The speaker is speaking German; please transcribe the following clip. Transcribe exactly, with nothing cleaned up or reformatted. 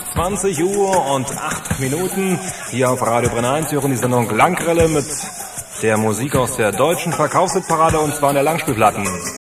zwanzig Uhr und acht Minuten. Hier auf Radio Brenn eins hören die Sendung Langgrille mit der Musik aus der deutschen Verkaufshitparade und zwar in der Langspielplatten.